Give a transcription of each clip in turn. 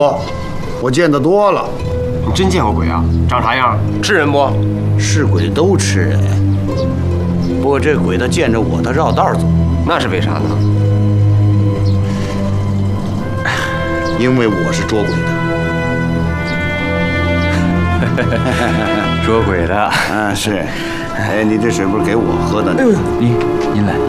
我见得多了。 你真见过鬼啊？长啥样？吃人不？ 是鬼都吃人，不过这鬼他见着我，他绕道走。 那是为啥呢？ 因为我是捉鬼的。 捉鬼的啊，是。哎，你这水不是给我喝的？ 哎呦，您来。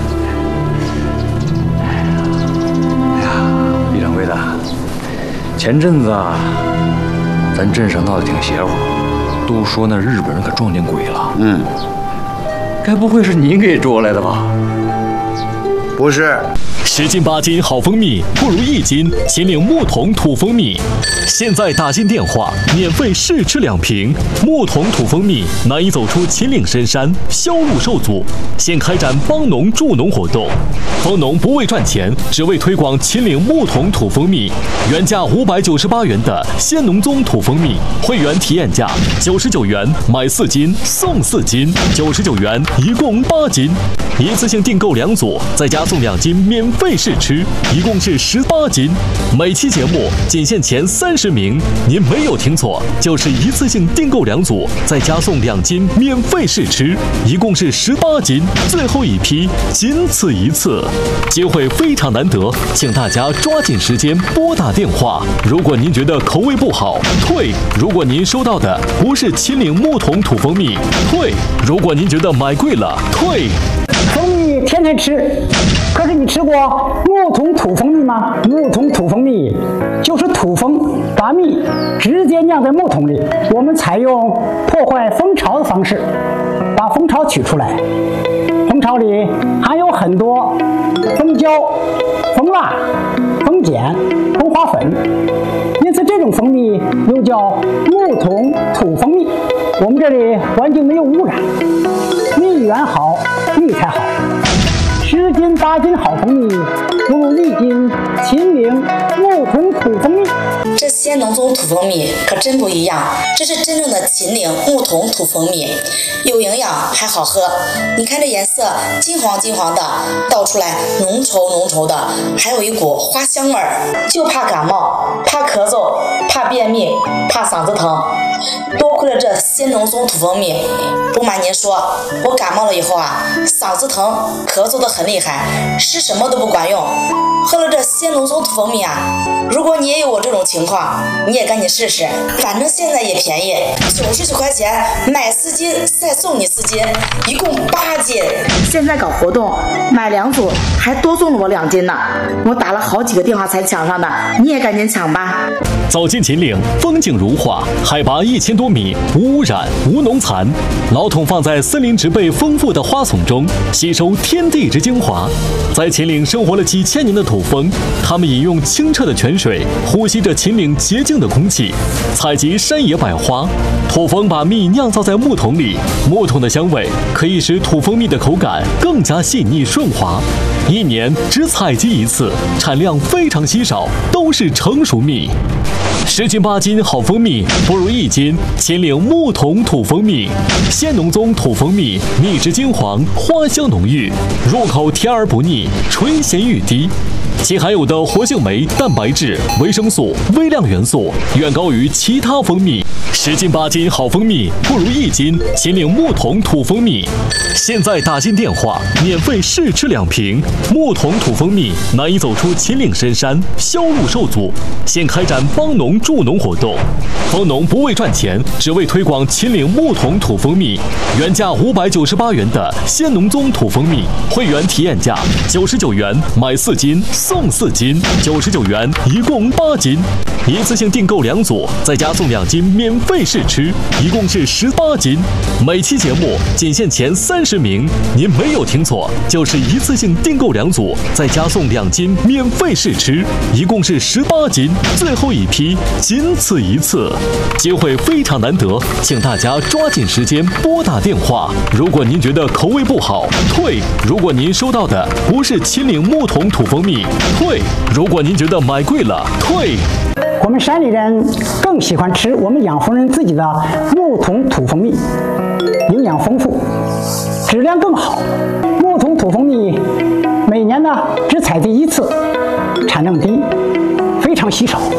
哎呀，李掌柜的，前阵子啊，咱镇上闹得挺邪乎，都说那日本人可撞见鬼了。该不会是您给捉来的吧？ 不是。 10斤8斤好蜂蜜，不如1斤秦岭木桶土蜂蜜。现在打进电话，免费试吃2瓶木桶土蜂蜜，难以走出秦岭深山，销路受阻。现开展帮农助农活动，蜂农不为赚钱，只为推广秦岭木桶土蜂蜜。原价598元的鲜农宗土蜂蜜，会员体验价99元，买4斤送4斤，99元一共8斤，一次性订购2组，再加送2斤免费试吃，一共是18斤。每期节目仅限前30名，您没有听错，就是一次性订购2组，再加送2斤免费试吃，一共是18斤。最后一批，仅此一次，机会非常难得，请大家抓紧时间拨打电话。如果您觉得口味不好，退；如果您收到的不是秦岭木桶土蜂蜜，退；如果您觉得买贵了，退。 蜂蜜天天吃，可是你吃过木桶土蜂蜜吗？木桶土蜂蜜就是土蜂把蜜直接酿在木桶里，我们采用破坏蜂巢的方式把蜂巢取出来。蜂巢里含有很多蜂胶、蜂蜡、蜂碱、蜂花粉，因此这种蜂蜜又叫木桶土蜂蜜。我们这里环境没有污染，蜜源好，蜜才好。10斤8斤好蜂蜜，不如1斤秦岭木桶土蜂蜜。 这鲜农宗土蜂蜜可真不一样，这是真正的秦岭木桶土蜂蜜，有营养还好喝。你看这颜色金黄金黄的，倒出来浓稠浓稠的，还有一股花香味儿。就怕感冒，怕咳嗽，怕便秘，怕嗓子疼，多亏了这鲜农宗土蜂蜜。不瞒您说，我感冒了以后啊，嗓子疼，咳嗽的很厉害，吃什么都不管用。喝了这鲜农宗土蜂蜜啊，如果你也有我这种情况，你也赶紧试试，反正现在也便宜，99块钱买4斤再送你4斤，一共8斤。现在搞活动，买2组还多送了我2斤呢，我打了好几个电话才抢上的，你也赶紧抢吧。 走进秦岭，风景如画，海拔1000多米，无污染，无农残。老桶放在森林植被丰富的花丛中，吸收天地之精华。在秦岭生活了几千年的土蜂，它们饮用清澈的泉水，呼吸着秦岭洁净的空气，采集山野百花。土蜂把蜜酿造在木桶里，木桶的香味可以使土蜂蜜的口感更加细腻顺滑。1年只采集1次，产量非常稀少，都是成熟蜜。10斤8斤好蜂蜜，不如1斤秦岭木桶土蜂蜜。鲜农宗土蜂蜜，蜜质金黄，花香浓郁，入口甜而不腻，醇咸欲滴。其含有的活性酶、蛋白质、维生素、微量元素远高于其他蜂蜜。10斤8斤好蜂蜜，不如1斤秦岭木桶土蜂蜜。现在打进电话，免费试吃2瓶木桶土蜂蜜，难以走出秦岭深山，销路受阻。现开展帮农助农活动，蜂农不为赚钱，只为推广秦岭木桶土蜂蜜。原价598元的鲜农宗土蜂蜜，会员体验价99元，买4斤送4斤，99元一共8斤，一次性订购2组，再加送2斤免费试吃，一共是18斤。每期节目仅限前30名，您没有听错，就是一次性订购2组，再加送2斤免费试吃，一共是18斤。最后一批，仅此一次，机会非常难得，请大家抓紧时间拨打电话。如果您觉得口味不好，退；如果您收到的不是秦岭木桶土蜂蜜，退；如果您觉得买贵了，退。 我们山里人更喜欢吃我们养蜂人自己的木桶土蜂蜜，营养丰富，质量更好。木桶土蜂蜜每年呢只采集1次，产量低，非常稀少。